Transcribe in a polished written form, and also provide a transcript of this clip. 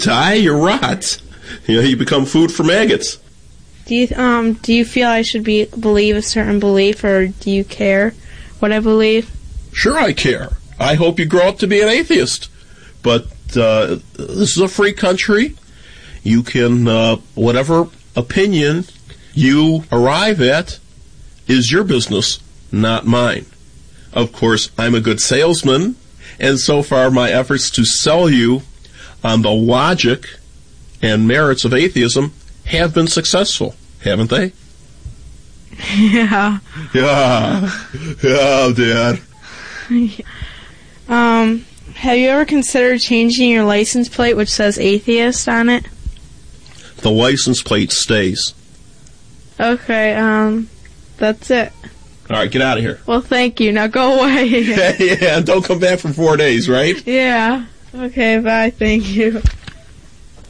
die, you rot. You become food for maggots. Do you feel I should believe a certain belief, or do you care what I believe? Sure I care. I hope you grow up to be an atheist. But this is a free country. You can, whatever opinion you arrive at is your business, not mine. Of course, I'm a good salesman, and so far my efforts to sell you on the logic and merits of atheism have been successful, haven't they? Yeah. Yeah, Dad. Have you ever considered changing your license plate, which says atheist on it? The license plate stays. Okay, that's it. All right, get out of here. Well, thank you. Now go away. Yeah, don't come back for 4 days, right? Yeah. Okay, bye. Thank you.